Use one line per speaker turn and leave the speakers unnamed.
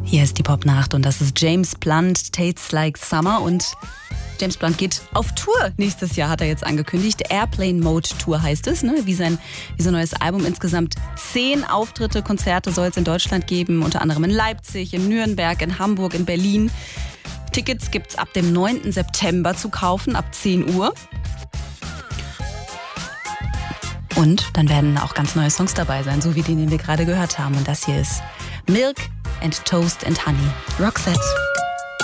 Hier ist die Popnacht und das ist James Blunt, Tastes Like Summer. Und James Blunt geht auf Tour nächstes Jahr, hat er jetzt angekündigt. Airplane Mode Tour heißt es, ne? Wie sein neues Album. Insgesamt 10 Auftritte, Konzerte soll es in Deutschland geben. Unter anderem in Leipzig, in Nürnberg, in Hamburg, in Berlin. Tickets gibt's ab dem 9. September zu kaufen, ab 10 Uhr. Und dann werden auch ganz neue Songs dabei sein, so wie den wir gerade gehört haben. Und das hier ist Milk and Toast and Honey. Roxette.